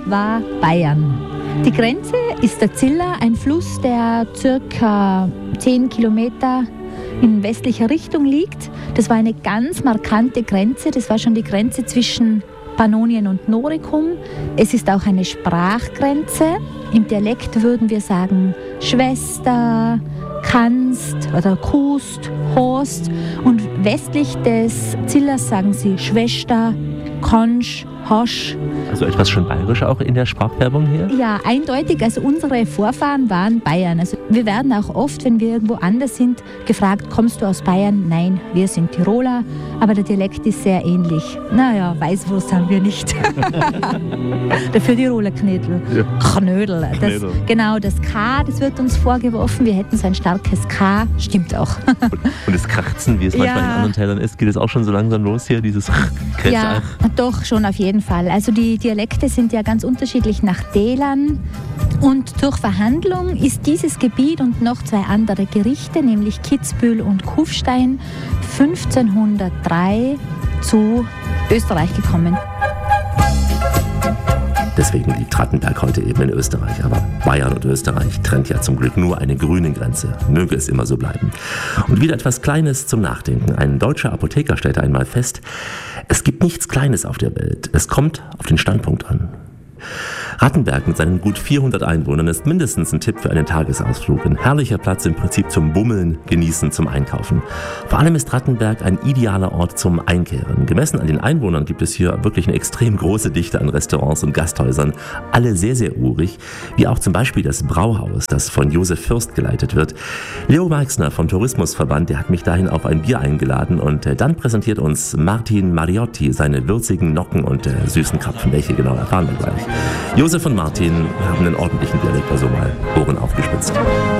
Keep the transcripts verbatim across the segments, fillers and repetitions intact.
war Bayern. Die Grenze ist der Ziller, ein Fluss, der circa zehn Kilometer in westlicher Richtung liegt. Das war eine ganz markante Grenze. Das war schon die Grenze zwischen Pannonien und Noricum. Es ist auch eine Sprachgrenze. Im Dialekt würden wir sagen Schwester, Kanst oder Kust, Horst. Und westlich des Zillers sagen sie Schwester, Konsch, Hosch. Also etwas schon bayerisch auch in der Sprachfärbung hier? Ja, eindeutig. Also unsere Vorfahren waren Bayern. Also wir werden auch oft, wenn wir irgendwo anders sind, gefragt, kommst du aus Bayern? Nein, wir sind Tiroler, aber der Dialekt ist sehr ähnlich. Naja, Weißwurst haben wir nicht. Dafür Tiroler Knödel. Ja. Knödel. Das, Knödel. Genau, das K, das wird uns vorgeworfen, wir hätten so ein starkes K. Stimmt auch. Und das Krachzen, wie es manchmal ja. in anderen Teilen ist, geht es auch schon so langsam los hier, dieses Kretsch. Ja, doch, schon auf jeden Fall. Also die Dialekte sind ja ganz unterschiedlich nach Tälern. Und durch Verhandlung ist dieses Gebiet und noch zwei andere Gerichte, nämlich Kitzbühel und Kufstein, fünfzehnhundertdrei zu Österreich gekommen. Deswegen liegt Rattenberg heute eben in Österreich. Aber Bayern und Österreich trennt ja zum Glück nur eine grüne Grenze. Möge es immer so bleiben. Und wieder etwas Kleines zum Nachdenken. Ein deutscher Apotheker stellte einmal fest, es gibt nichts Kleines auf der Welt. Es kommt auf den Standpunkt an. Rattenberg mit seinen gut vierhundert Einwohnern ist mindestens ein Tipp für einen Tagesausflug. Ein herrlicher Platz im Prinzip zum Bummeln, Genießen, zum Einkaufen. Vor allem ist Rattenberg ein idealer Ort zum Einkehren. Gemessen an den Einwohnern gibt es hier wirklich eine extrem große Dichte an Restaurants und Gasthäusern. Alle sehr, sehr urig, wie auch zum Beispiel das Brauhaus, das von Josef Fürst geleitet wird. Leo Marxner vom Tourismusverband, der hat mich dahin auf ein Bier eingeladen und dann präsentiert uns Martin Mariotti seine würzigen Nocken und äh, süßen Krapfen. Welche genau, erfahren wir gleich. Josef und Martin haben einen ordentlichen Dialekt, also mal Ohren aufgespitzt.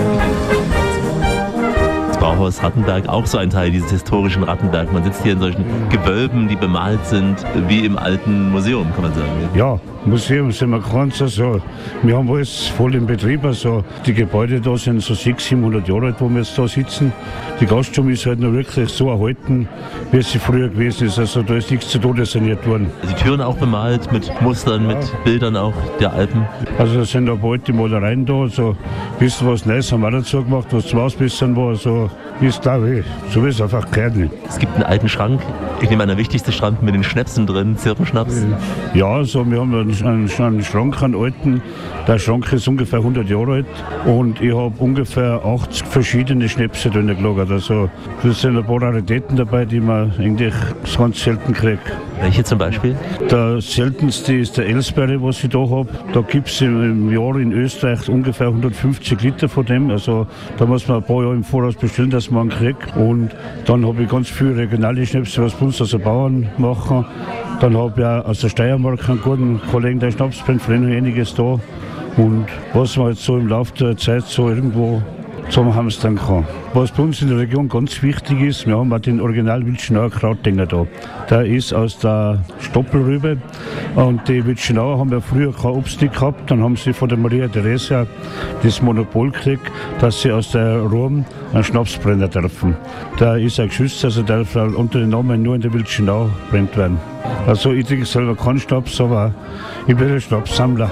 Das Brauhaus Rattenberg, auch so ein Teil dieses historischen Rattenberg. Man sitzt hier in solchen Gewölben, die bemalt sind, wie im alten Museum, kann man sagen. Ja, Museum sind wir keins. Also, wir haben alles voll im Betrieb. Also, die Gebäude da sind so sechshundert, siebenhundert Jahre alt, wo wir jetzt da sitzen. Die Gaststube ist halt noch wirklich so erhalten, wie sie früher gewesen ist. Also da ist nichts zu Tode saniert worden. Die Türen auch bemalt mit Mustern, ja. mit Bildern auch der Alpen. Also da sind auch alte Malereien da. Also ein bisschen was Neues haben wir auch dazu gemacht, was zum Ausbessern war. Also ist da weh. So wie es einfach gehört nicht. Es gibt einen alten Schrank. Ich nehme an, der wichtigste Schrank mit den Schnäpsen drin, Zirpenschnaps. Ja, also wir haben einen, einen, einen Schrank, einen alten. Der Schrank ist ungefähr hundert Jahre alt und ich habe ungefähr achtzig verschiedene Schnäpse drin gelagert. Also das sind ein paar Raritäten dabei, die man eigentlich ganz selten kriegt. Welche zum Beispiel? Der seltenste ist der Elsberry, was ich da habe. Da gibt es im Jahr in Österreich ungefähr hundertfünfzig Liter von dem. Also da muss man ein paar Jahre im Voraus bestellen, dass man einen kriegt. Und dann habe ich ganz viele regionale Schnäpse, was bei uns also Bauern machen. Dann habe ich auch aus der Steiermark einen guten Kollegen, der Schnaps bringt, von denen einiges da. Und was man jetzt so im Laufe der Zeit so irgendwo zusammen hamstern kann. Was bei uns in der Region ganz wichtig ist, wir haben auch den Original Wildschenauer Krautdinger da. Der ist aus der Stoppelrübe und die Wildschenauer haben ja früher kein Obst nicht gehabt. Dann haben sie von der Maria Theresia das Monopol gekriegt, dass sie aus der Rom einen Schnaps brennen dürfen. Der ist ein geschützt, also der darf unter dem Namen nur in der Wildschenau brennt werden. Also ich trinke selber keinen Schnaps, aber ich bin ein Schnapssammler.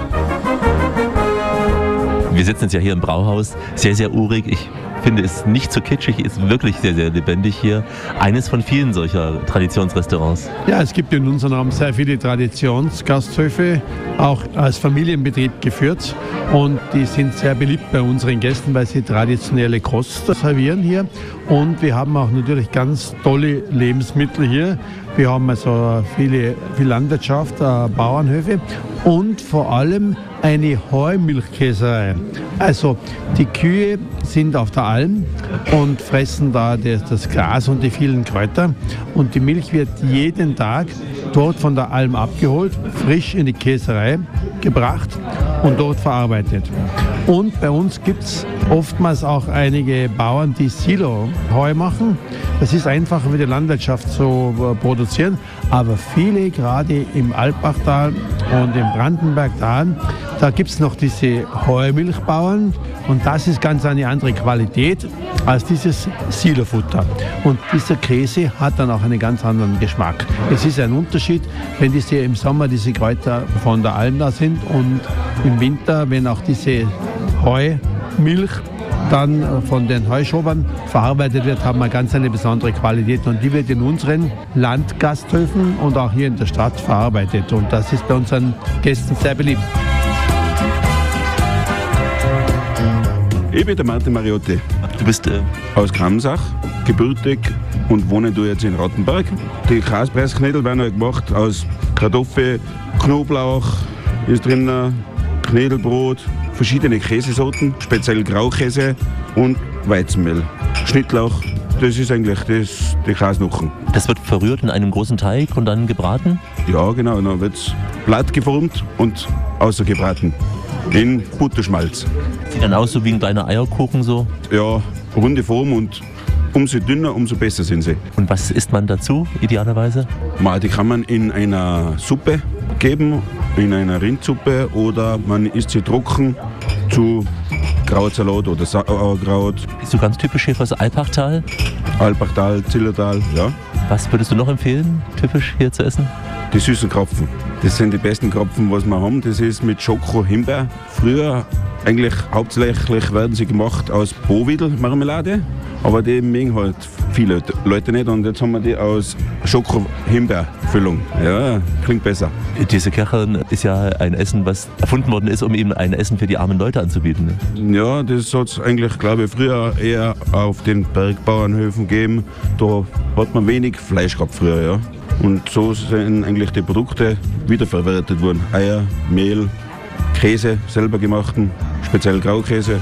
Wir sitzen jetzt ja hier im Brauhaus, sehr, sehr urig. Ich finde es nicht zu kitschig, ist wirklich sehr, sehr lebendig hier. Eines von vielen solcher Traditionsrestaurants. Ja, es gibt in unserem Raum sehr viele Traditionsgasthöfe, auch als Familienbetrieb geführt. Und die sind sehr beliebt bei unseren Gästen, weil sie traditionelle Kost servieren hier. Und wir haben auch natürlich ganz tolle Lebensmittel hier. Wir haben also viele, viel Landwirtschaft, äh, Bauernhöfe und vor allem eine Heumilchkäserei. Also die Kühe sind auf der Alm und fressen da das, das Gras und die vielen Kräuter. Und die Milch wird jeden Tag dort von der Alm abgeholt, frisch in die Käserei gebracht und dort verarbeitet. Und bei uns gibt es oftmals auch einige Bauern, die Silo-Heu machen. Das ist einfacher für die Landwirtschaft zu produzieren, aber viele, gerade im Alpbachtal und im Brandenbergtal, da gibt es noch diese Heumilchbauern und das ist ganz eine andere Qualität, als dieses Silofutter. Und dieser Käse hat dann auch einen ganz anderen Geschmack. Es ist ein Unterschied, wenn diese im Sommer diese Kräuter von der Alm da sind und im Winter, wenn auch diese Heumilch dann von den Heuschobern verarbeitet wird, haben wir ganz eine besondere Qualität und die wird in unseren Landgasthöfen und auch hier in der Stadt verarbeitet und das ist bei unseren Gästen sehr beliebt. Ich bin der Martin Mariotti. Du bist äh, aus Kramsach, gebürtig und wohne du jetzt in Rattenberg. Die Kaspressknödel werden halt gemacht aus Kartoffel, Knoblauch, ist drin Knödelbrot, verschiedene Käsesorten, speziell Graukäse und Weizenmehl. Schnittlauch, das ist eigentlich das, die Kasnuchen. Das wird verrührt in einem großen Teig und dann gebraten? Ja, genau, dann wird es platt geformt und außergebraten. In Butterschmalz. Sieht dann aus so wie ein kleiner Eierkuchen so? Ja, runde Form und umso dünner, umso besser sind sie. Und was isst man dazu idealerweise? Ma, die kann man in einer Suppe geben, in einer Rindsuppe oder man isst sie trocken zu Krautsalat oder Sauerkraut. Bist du ganz typisch hier fürs Alpachtal? Alpachtal, Zillertal, ja. Was würdest du noch empfehlen, typisch hier zu essen? Die süßen Krapfen. Das sind die besten Krapfen, was wir haben. Das ist mit Schoko-Himbeer. Früher eigentlich hauptsächlich werden sie gemacht aus Bohwedel-Marmelade, aber die mögen halt viele Leute nicht und jetzt haben wir die aus Schoko-Himbeer-Füllung. Ja, klingt besser. Diese Kerchern ist ja ein Essen, was erfunden worden ist, um eben ein Essen für die armen Leute anzubieten. Ne? Ja, das hat es eigentlich, glaube ich, früher eher auf den Bergbauernhöfen gegeben. Da hat man wenig Fleisch gehabt früher, ja. Und so sind eigentlich die Produkte wiederverwertet worden. Eier, Mehl, Käse, selber gemachten, speziell Graukäse.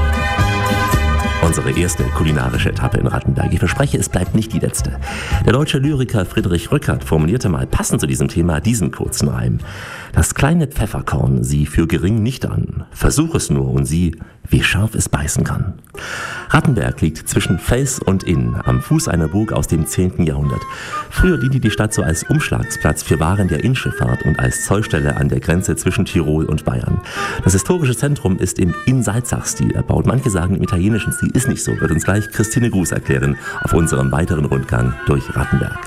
Unsere erste kulinarische Etappe in Rattenberg. Ich verspreche, es bleibt nicht die letzte. Der deutsche Lyriker Friedrich Rückert formulierte mal passend zu diesem Thema diesen kurzen Reim. Das kleine Pfefferkorn sieh für gering nicht an. Versuch es nur und sieh, wie scharf es beißen kann. Rattenberg liegt zwischen Fels und Inn, am Fuß einer Burg aus dem zehnten Jahrhundert. Früher diente die Stadt so als Umschlagsplatz für Waren der Innschifffahrt und als Zollstelle an der Grenze zwischen Tirol und Bayern. Das historische Zentrum ist im Inn-Salzach-Stil erbaut. Manche sagen im italienischen Stil, ist nicht so, wird uns gleich Christine Gruß erklären auf unserem weiteren Rundgang durch Rattenberg.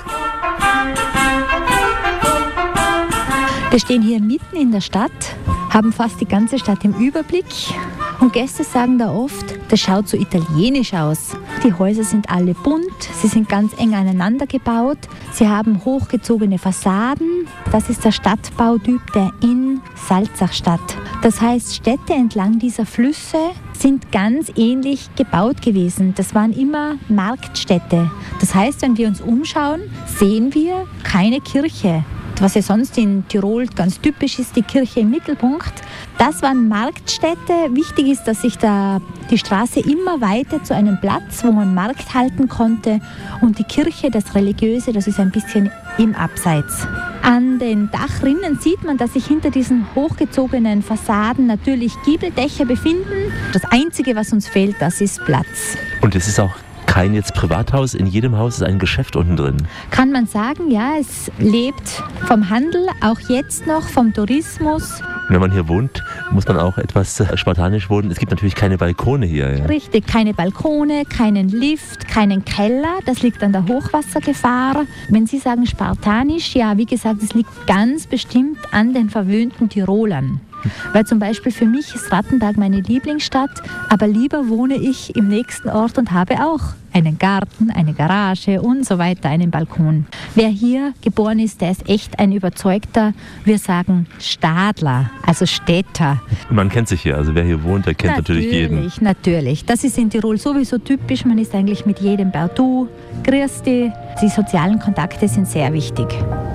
Wir stehen hier mitten in der Stadt, haben fast die ganze Stadt im Überblick und Gäste sagen da oft, das schaut so italienisch aus. Die Häuser sind alle bunt, sie sind ganz eng aneinander gebaut, sie haben hochgezogene Fassaden. Das ist der Stadtbautyp der Inn-Salzach-Stadt. Das heißt, Städte entlang dieser Flüsse sind ganz ähnlich gebaut gewesen. Das waren immer Marktstädte. Das heißt, wenn wir uns umschauen, sehen wir keine Kirche. Was ja sonst in Tirol ganz typisch ist, die Kirche im Mittelpunkt. Das waren Marktstädte. Wichtig ist, dass sich da die Straße immer weiter zu einem Platz, wo man Markt halten konnte. Und die Kirche, das Religiöse, das ist ein bisschen im Abseits. An den Dachrinnen sieht man, dass sich hinter diesen hochgezogenen Fassaden natürlich Giebeldächer befinden. Das Einzige, was uns fehlt, das ist Platz. Und es ist auch kein jetzt Privathaus, in jedem Haus ist ein Geschäft unten drin. Kann man sagen, ja, es lebt vom Handel, auch jetzt noch vom Tourismus. Und wenn man hier wohnt, muss man auch etwas spartanisch wohnen. Es gibt natürlich keine Balkone hier. Ja. Richtig, keine Balkone, keinen Lift, keinen Keller. Das liegt an der Hochwassergefahr. Wenn Sie sagen spartanisch, ja, wie gesagt, es liegt ganz bestimmt an den verwöhnten Tirolern. Weil zum Beispiel für mich ist Rattenberg meine Lieblingsstadt, aber lieber wohne ich im nächsten Ort und habe auch einen Garten, eine Garage und so weiter, einen Balkon. Wer hier geboren ist, der ist echt ein überzeugter, wir sagen Stadler, also Städter. Und man kennt sich hier, also wer hier wohnt, der kennt natürlich, natürlich jeden. Natürlich, natürlich. Das ist in Tirol sowieso typisch, man ist eigentlich mit jedem per Du, grüß dich. Die sozialen Kontakte sind sehr wichtig.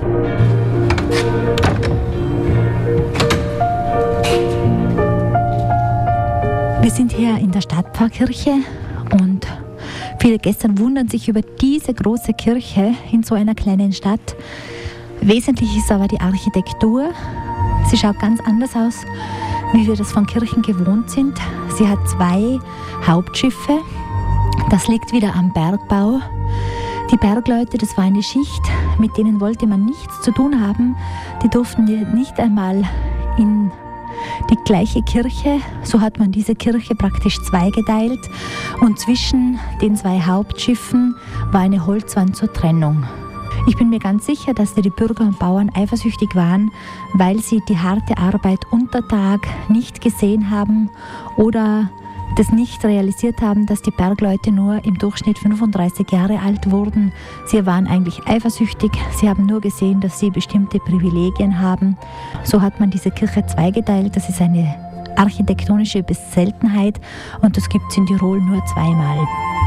Wir sind hier in der Stadtpfarrkirche und viele Gäste wundern sich über diese große Kirche in so einer kleinen Stadt. Wesentlich ist aber die Architektur. Sie schaut ganz anders aus, wie wir das von Kirchen gewohnt sind. Sie hat zwei Hauptschiffe. Das liegt wieder am Bergbau. Die Bergleute, das war eine Schicht, mit denen wollte man nichts zu tun haben. Die durften nicht einmal in Die gleiche Kirche, so hat man diese Kirche praktisch zweigeteilt und zwischen den zwei Hauptschiffen war eine Holzwand zur Trennung. Ich bin mir ganz sicher, dass die Bürger und Bauern eifersüchtig waren, weil sie die harte Arbeit unter Tag nicht gesehen haben oder das nicht realisiert haben, dass die Bergleute nur im Durchschnitt fünfunddreißig Jahre alt wurden. Sie waren eigentlich eifersüchtig, sie haben nur gesehen, dass sie bestimmte Privilegien haben. So hat man diese Kirche zweigeteilt, das ist eine architektonische Seltenheit und das gibt es in Tirol nur zweimal.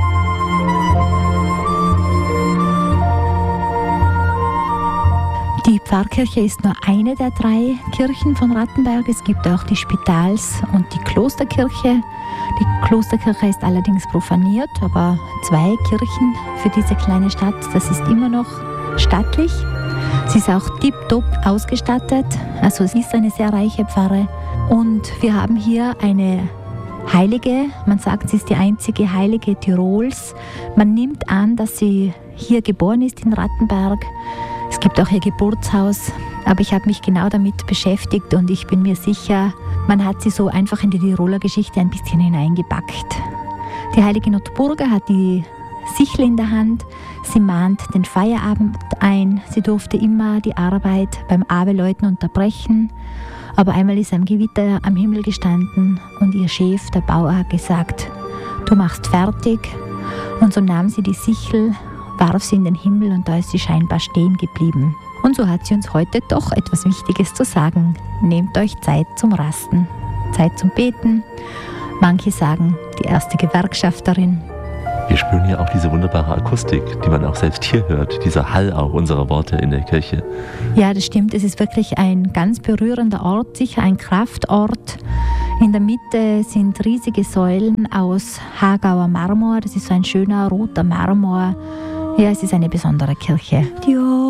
Die Pfarrkirche ist nur eine der drei Kirchen von Rattenberg. Es gibt auch die Spitals- und die Klosterkirche. Die Klosterkirche ist allerdings profaniert, aber zwei Kirchen für diese kleine Stadt, das ist immer noch stattlich. Sie ist auch tipptopp ausgestattet, also es ist eine sehr reiche Pfarre. Und wir haben hier eine Heilige, man sagt, sie ist die einzige Heilige Tirols. Man nimmt an, dass sie hier geboren ist in Rattenberg. Es gibt auch ihr Geburtshaus, aber ich habe mich genau damit beschäftigt und ich bin mir sicher, man hat sie so einfach in die Tiroler Geschichte ein bisschen hineingepackt. Die heilige Notburga hat die Sichel in der Hand, sie mahnt den Feierabend ein, sie durfte immer die Arbeit beim Abeläuten unterbrechen, aber einmal ist ein Gewitter am Himmel gestanden und ihr Chef, der Bauer, hat gesagt, du machst fertig, und so nahm sie die Sichel, warf sie in den Himmel und da ist sie scheinbar stehen geblieben. Und so hat sie uns heute doch etwas Wichtiges zu sagen. Nehmt euch Zeit zum Rasten, Zeit zum Beten. Manche sagen, die erste Gewerkschafterin. Wir spüren hier auch diese wunderbare Akustik, die man auch selbst hier hört, dieser Hall auch unserer Worte in der Kirche. Ja, das stimmt. Es ist wirklich ein ganz berührender Ort, sicher ein Kraftort. In der Mitte sind riesige Säulen aus Hagauer Marmor. Das ist so ein schöner roter Marmor. Ja, es ist eine besondere Kirche.